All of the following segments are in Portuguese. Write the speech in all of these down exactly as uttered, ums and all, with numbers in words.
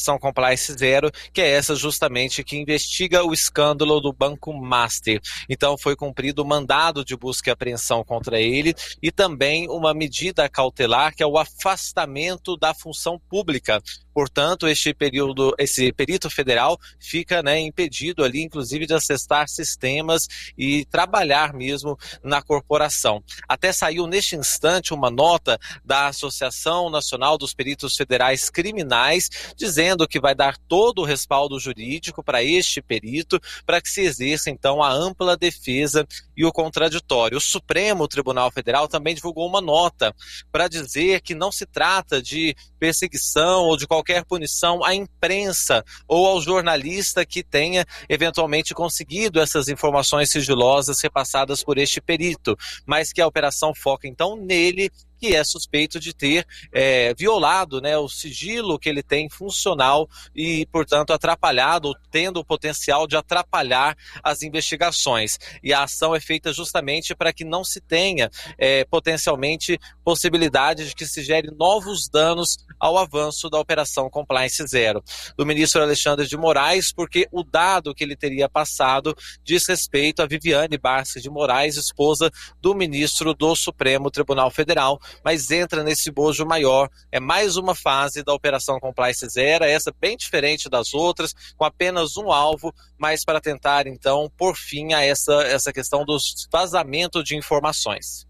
Operação Compliance Zero, que é essa justamente que investiga o escândalo do Banco Master. Então foi cumprido o mandado de busca e apreensão contra ele e também uma medida cautelar, que é o afastamento da função pública. Portanto, este período, esse perito federal fica, né, impedido ali, inclusive, de acessar sistemas e trabalhar mesmo na corporação. Até saiu neste instante uma nota da Associação Nacional dos Peritos Federais Criminais, dizendo que vai dar todo o respaldo jurídico para este perito, para que se exerça, então, a ampla defesa e o contraditório. O Supremo Tribunal Federal também divulgou uma nota para dizer que não se trata de perseguição ou de qualquer punição à imprensa ou ao jornalista que tenha eventualmente conseguido essas informações sigilosas repassadas por este perito, mas que a operação foca então nele, que é suspeito de ter é, violado, né, o sigilo que ele tem funcional e, portanto, atrapalhado, tendo o potencial de atrapalhar as investigações. E a ação é feita justamente para que não se tenha é, potencialmente possibilidade de que se gere novos danos ao avanço da Operação Compliance Zero. Do ministro Alexandre de Moraes, porque o dado que ele teria passado diz respeito a Viviane Barça de Moraes, esposa do ministro do Supremo Tribunal Federal, mas entra nesse bojo maior. É mais uma fase da Operação Compliance Zero, essa bem diferente das outras, com apenas um alvo, mas para tentar, então, por fim a essa, essa questão do vazamento de informações.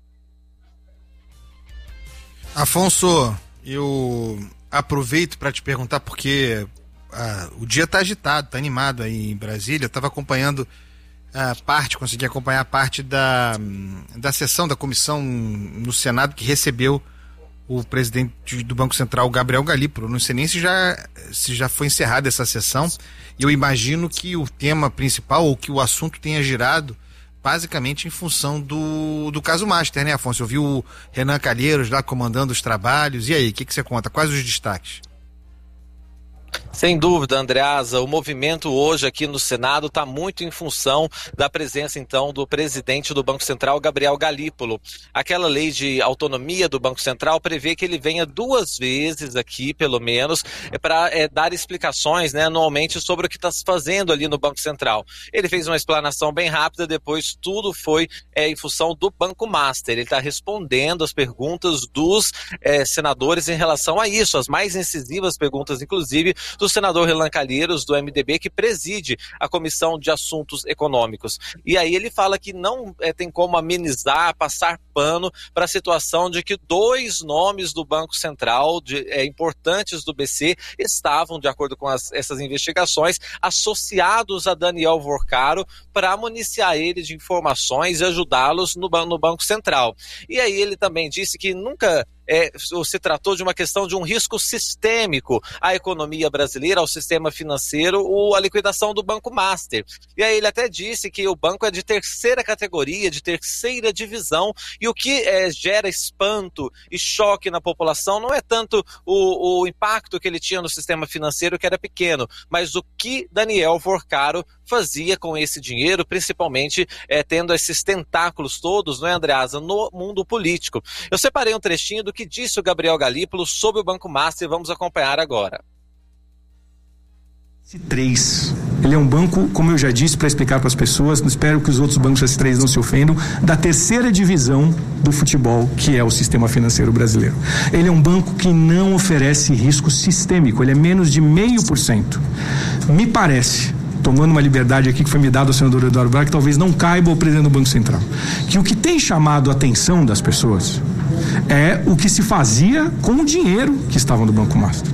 Afonso, eu aproveito para te perguntar, porque ah, o dia está agitado, está animado aí em Brasília. Eu estava acompanhando a parte, consegui acompanhar a parte da, da sessão da comissão no Senado que recebeu o presidente do Banco Central, Gabriel Galípolo. Não sei nem se já, se já foi encerrada essa sessão, e eu imagino que o tema principal, ou que o assunto tenha girado basicamente em função do, do caso Master, né, Afonso? Eu vi o Renan Calheiros lá comandando os trabalhos. E aí, o que, que você conta? Quais os destaques? Sem dúvida, Andreasa, o movimento hoje aqui no Senado está muito em função da presença, então, do presidente do Banco Central, Gabriel Galípolo. Aquela lei de autonomia do Banco Central prevê que ele venha duas vezes aqui, pelo menos, é para é, dar explicações, né, anualmente sobre o que está se fazendo ali no Banco Central. Ele fez uma explanação bem rápida, depois tudo foi é, em função do Banco Master. Ele está respondendo as perguntas dos é, senadores em relação a isso, as mais incisivas perguntas, inclusive, do senador Renan Calheiros, do M D B, que preside a Comissão de Assuntos Econômicos. E aí ele fala que não é, tem como amenizar, passar pano para a situação de que dois nomes do Banco Central, de, é, importantes do B C, estavam, de acordo com as, essas investigações, associados a Daniel Vorcaro para municiar ele de informações e ajudá-los no, no Banco Central. E aí ele também disse que nunca É, se tratou de uma questão de um risco sistêmico à economia brasileira, ao sistema financeiro, ou a liquidação do Banco Master. E aí ele até disse que o banco é de terceira categoria, de terceira divisão, e o que é, gera espanto e choque na população não é tanto o, o impacto que ele tinha no sistema financeiro, que era pequeno, mas o que Daniel Vorcaro fazia com esse dinheiro, principalmente é, tendo esses tentáculos todos, não é, Andreasa, no mundo político. Eu separei um trechinho do que disse o Gabriel Galípolo sobre o Banco Master e vamos acompanhar agora. S três, ele é um banco, como eu já disse, para explicar para as pessoas, espero que os outros bancos S três não se ofendam, da terceira divisão do futebol, que é o sistema financeiro brasileiro. Ele é um banco que não oferece risco sistêmico, ele é menos de meio por cento. Me parece, tomando uma liberdade aqui que foi me dada ao senador Eduardo Braga, que talvez não caiba ao presidente do Banco Central, que o que tem chamado a atenção das pessoas é o que se fazia com o dinheiro que estava no Banco Master.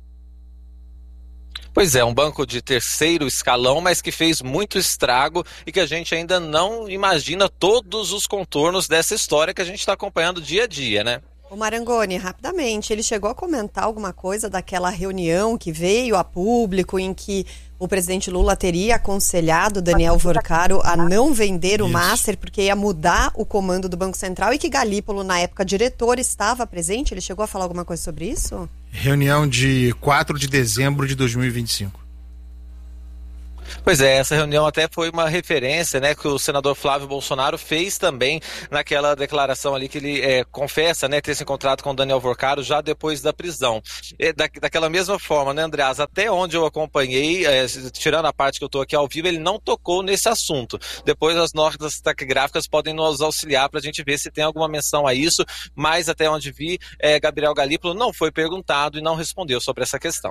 Pois é, um banco de terceiro escalão, mas que fez muito estrago e que a gente ainda não imagina todos os contornos dessa história que a gente está acompanhando dia a dia, né? O Marangoni, rapidamente, ele chegou a comentar alguma coisa daquela reunião que veio a público em que o presidente Lula teria aconselhado Daniel Vorcaro a não vender o Isso. Master porque ia mudar o comando do Banco Central e que Galípolo, na época diretor, estava presente? Ele chegou a falar alguma coisa sobre isso? Reunião de quatro de dezembro de dois mil e vinte e cinco. Pois é, essa reunião até foi uma referência, né, que o senador Flávio Bolsonaro fez também naquela declaração ali que ele é, confessa, né, ter se encontrado com o Daniel Vorcaro já depois da prisão. É, da, daquela mesma forma, né, Andreas, até onde eu acompanhei, é, tirando a parte que eu estou aqui ao vivo, ele não tocou nesse assunto. Depois as notas taquigráficas podem nos auxiliar para a gente ver se tem alguma menção a isso, mas até onde vi, é, Gabriel Galípolo não foi perguntado e não respondeu sobre essa questão.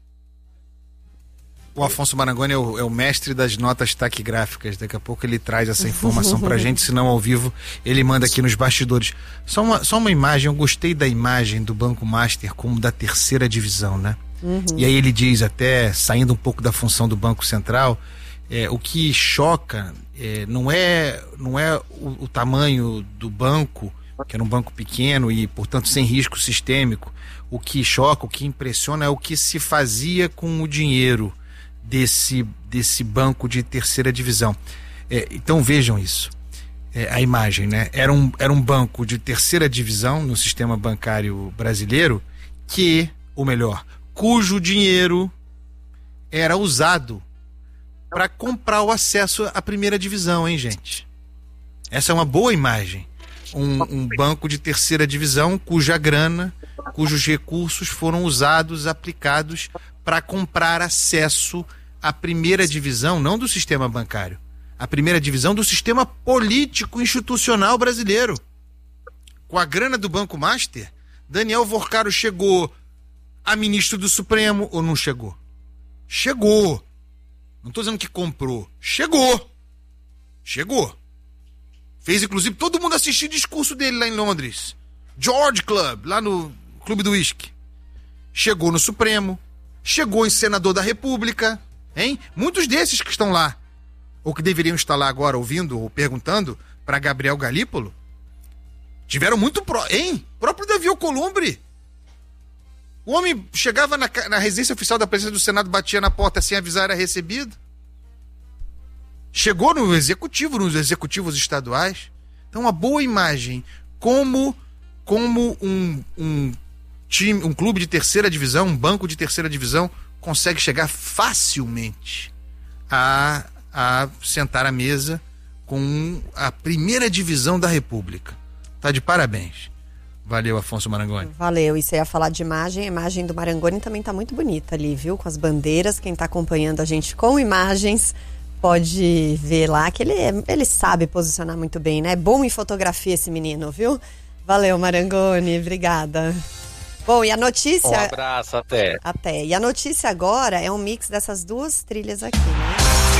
O Afonso Marangoni é o, é o mestre das notas taquigráficas. Daqui a pouco ele traz essa informação pra gente, se não ao vivo, ele manda aqui nos bastidores. Só uma, só uma imagem, eu gostei da imagem do Banco Master como da terceira divisão, né? Uhum. E aí ele diz, até saindo um pouco da função do Banco Central, é, o que choca é, não é, não é o, o tamanho do banco, que era um banco pequeno e, portanto, sem risco sistêmico. O que choca, o que impressiona é o que se fazia com o dinheiro desse, desse banco de terceira divisão. É, então vejam isso, é, a imagem, né? Era um, era um banco de terceira divisão no sistema bancário brasileiro que, ou melhor, cujo dinheiro era usado para comprar o acesso à primeira divisão, hein, gente? Essa é uma boa imagem. Um, um banco de terceira divisão cuja grana, cujos recursos foram usados, aplicados para comprar acesso à primeira divisão, não do sistema bancário, a primeira divisão do sistema político institucional brasileiro. Com a grana do Banco Master, Daniel Vorcaro chegou a ministro do Supremo ou não chegou? Chegou. Não estou dizendo que comprou. Chegou. Chegou. Fez, inclusive, todo mundo assistir discurso dele lá em Londres. George Club, lá no Clube do Whisky. Chegou no Supremo. Chegou em senador da República. Hein? Muitos desses que estão lá, ou que deveriam estar lá agora ouvindo ou perguntando para Gabriel Galípolo, tiveram muito... Pro... Hein? O próprio Davi Alcolumbre. O homem chegava na, na residência oficial da presidência do Senado, batia na porta sem avisar, era recebido. Chegou no executivo, nos executivos estaduais. Então, uma boa imagem. Como, como um, um, time, um clube de terceira divisão, um banco de terceira divisão, consegue chegar facilmente a, a sentar à mesa com a primeira divisão da República. Tá de parabéns. Valeu, Afonso Marangoni. Valeu, e você ia falar de imagem, a imagem do Marangoni também tá muito bonita ali, viu? Com as bandeiras, quem tá acompanhando a gente com imagens pode ver lá que ele, ele sabe posicionar muito bem, né? É bom em fotografia esse menino, viu? Valeu, Marangoni, obrigada. Bom, e a notícia... Um abraço, até. Até. E a notícia agora é um mix dessas duas trilhas aqui, né?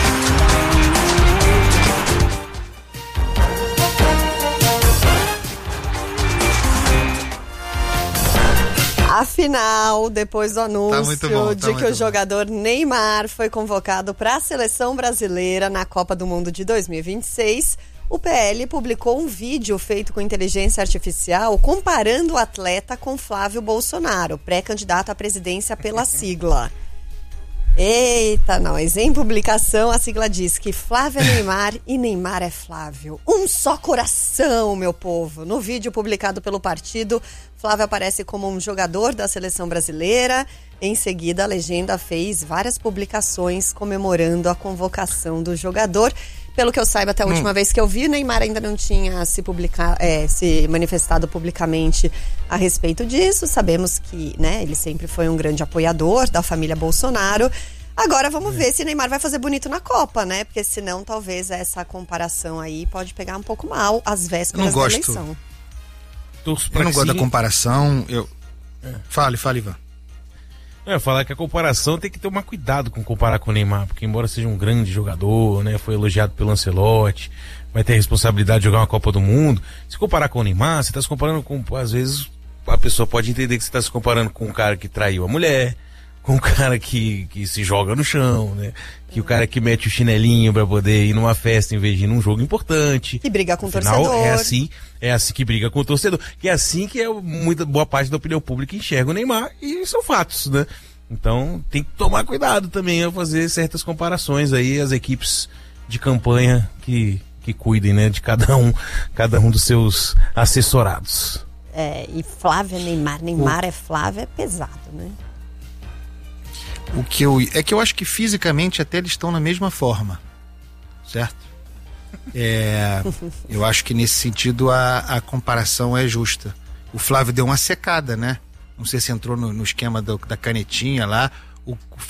Afinal, depois do anúncio tá bom, tá de que o jogador bom. Neymar foi convocado para a seleção brasileira na Copa do Mundo de dois mil e vinte e seis, o P L publicou um vídeo feito com inteligência artificial comparando o atleta com Flávio Bolsonaro, pré-candidato à presidência pela sigla. Eita, nós. Em publicação, a sigla diz que Flávio é Neymar e Neymar é Flávio. Um só coração, meu povo. No vídeo publicado pelo partido, Flávio aparece como um jogador da seleção brasileira. Em seguida, a legenda fez várias publicações comemorando a convocação do jogador. Pelo que eu saiba, até a última hum. vez que eu vi, Neymar ainda não tinha se, publicar, é, se manifestado publicamente a respeito disso. Sabemos que, né, ele sempre foi um grande apoiador da família Bolsonaro. Agora vamos é. ver se Neymar vai fazer bonito na Copa, né? Porque senão talvez essa comparação aí pode pegar um pouco mal às vésperas da eleição. Eu não gosto da comparação. Eu... É. Fale, fale, Ivan. É, falar que a comparação tem que tomar cuidado com comparar com o Neymar, porque embora seja um grande jogador, né, foi elogiado pelo Ancelotti, vai ter a responsabilidade de jogar uma Copa do Mundo. Se comparar com o Neymar, você está se comparando com, às vezes, a pessoa pode entender que você está se comparando com um cara que traiu a mulher, com um cara que, que se joga no chão, né, que o cara que mete o chinelinho para poder ir numa festa em vez de ir num jogo importante. Que briga com o Afinal, torcedor. É assim, é assim que briga com o torcedor. Que é assim que é muita boa parte da opinião pública enxerga o Neymar, e são fatos, né? Então tem que tomar cuidado também ao fazer certas comparações aí, as equipes de campanha que, que cuidem, né, de cada um, cada um dos seus assessorados. É, e Flávio é Neymar, Neymar o... é Flávio, é pesado, né? O que eu, é que eu acho que fisicamente até eles estão na mesma forma, certo? É, eu acho que nesse sentido a, a comparação é justa. O Flávio deu uma secada, né? Não sei se entrou no, no esquema do, da canetinha lá. O